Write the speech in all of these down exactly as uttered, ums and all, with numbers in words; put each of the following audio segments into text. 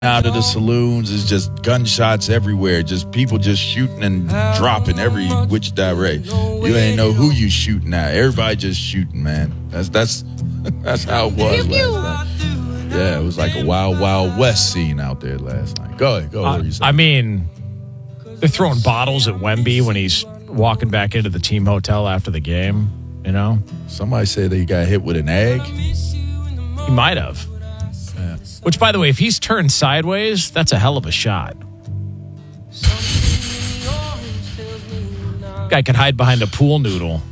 out of the saloons is just gunshots everywhere, just people just shooting and dropping every which direction. You ain't know who you shooting at. Everybody just shooting, man. That's that's that's how it was last night. Yeah, it was like a wild, wild west scene out there last night. Go ahead, go ahead. Uh, I mean, they're throwing bottles at Wemby when he's walking back into the team hotel after the game. You know, somebody said he got hit with an egg. He might have. Yeah. Which, by the way, if he's turned sideways, that's a hell of a shot. Guy could hide behind a pool noodle.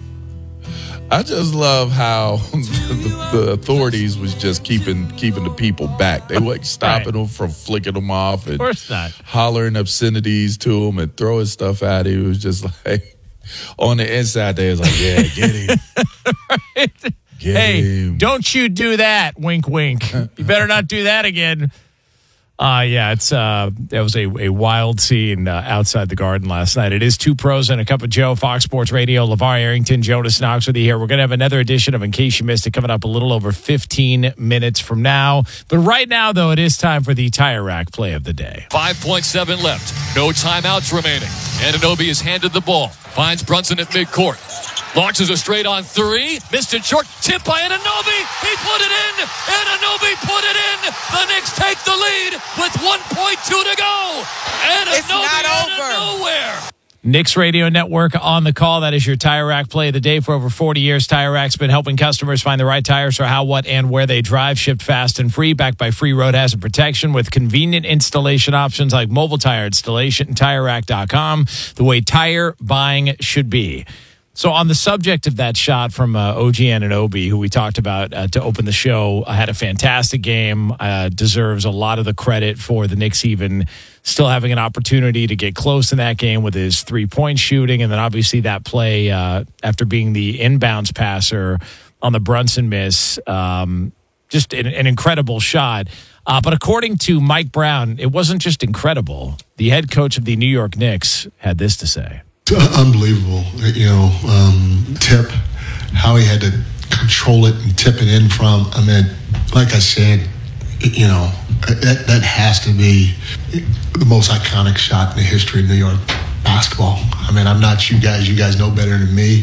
I just love how the, the authorities was just keeping keeping the people back. They weren't stopping right. them from flicking them off and of course not. Hollering obscenities to him and throwing stuff at him. It was just like, on the inside, they was like, yeah, get him. Right. Get hey, him. Don't you do that, wink, wink. You better not do that again. Uh, yeah, it's uh, that was a, a wild scene uh, outside the Garden last night. It is Two Pros and a Cup of Joe, Fox Sports Radio, LeVar Arrington, Jonas Knox with you here. We're going to have another edition of In Case You Missed It coming up a little over fifteen minutes from now. But right now, though, it is time for the Tire Rack play of the day. five point seven left. No timeouts remaining. Anunoby is handed the ball. Finds Brunson at midcourt. Launches a straight on three. Missed it short. Tip by Anunoby. He put it in. Anunoby put it in. The Knicks take the lead with one point two to go. Anunoby it's not out over. Of nowhere. Knicks Radio Network on the call. That is your Tire Rack play of the day. For over forty years, Tire Rack's been helping customers find the right tires for how, what, and where they drive. Shipped fast and free, backed by free road hazard protection with convenient installation options like mobile tire installation and tire rack dot com. The way tire buying should be. So on the subject of that shot from uh, O G Anunoby, who we talked about uh, to open the show, uh, had a fantastic game, uh, deserves a lot of the credit for the Knicks even still having an opportunity to get close in that game with his three-point shooting, and then obviously that play uh, after being the inbounds passer on the Brunson miss, um, just an, an incredible shot. Uh, but according to Mike Brown, it wasn't just incredible. The head coach of the New York Knicks had this to say. Unbelievable, you know, um, tip, how he had to control it and tip it in from. I mean, like I said, you know, that, that has to be the most iconic shot in the history of New York basketball. I mean, I'm not you guys, you guys know better than me,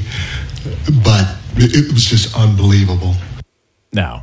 but it, it was just unbelievable. Now,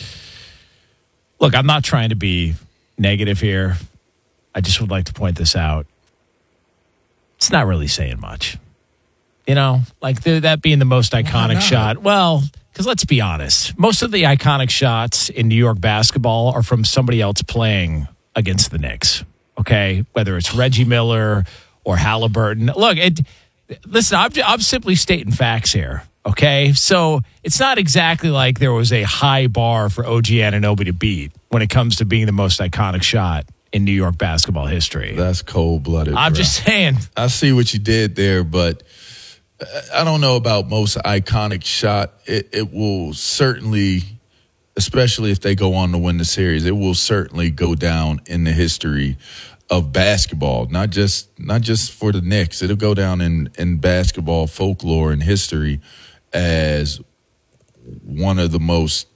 look, I'm not trying to be negative here. I just would like to point this out. It's not really saying much. You know, like the, that being the most iconic shot. Well, because let's be honest, most of the iconic shots in New York basketball are from somebody else playing against the Knicks. Okay, whether it's Reggie Miller or Halliburton. Look, it, listen, I'm, I'm simply stating facts here. Okay, so it's not exactly like there was a high bar for O G Anunoby to beat when it comes to being the most iconic shot in New York basketball history. That's cold-blooded. I'm bro. just saying. I see what you did there, but I don't know about most iconic shot. It, it will certainly, especially if they go on to win the series, it will certainly go down in the history of basketball. Not just not just for the Knicks. It'll go down in, in basketball folklore and history as one of the most,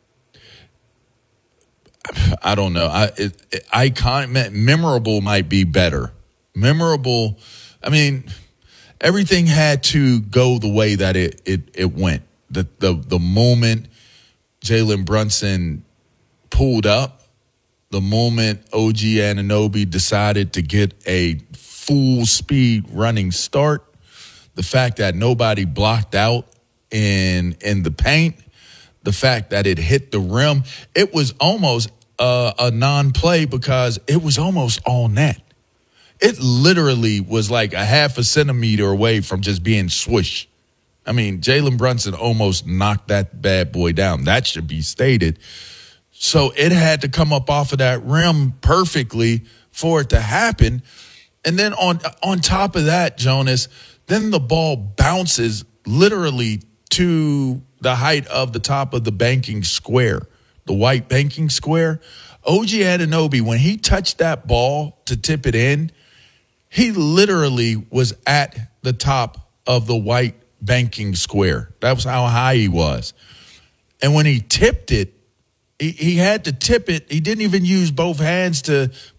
I don't know. I it, it, icon memorable might be better. Memorable. I mean, everything had to go the way that it it, it went. The the the moment Jalen Brunson pulled up, the moment O G Anunoby decided to get a full speed running start, the fact that nobody blocked out in in the paint, the fact that it hit the rim, it was almost Uh, a non-play because it was almost all net. It literally was like a half a centimeter away from just being swoosh. I mean, Jalen Brunson almost knocked that bad boy down. That should be stated. So it had to come up off of that rim perfectly for it to happen. And then on on top of that, Jonas, then the ball bounces literally to the height of the top of the banking square. The white banking square. O G Anunoby, when he touched that ball to tip it in, he literally was at the top of the white banking square. That was how high he was. And when he tipped it, He, he had to tip it. He didn't even use both hands to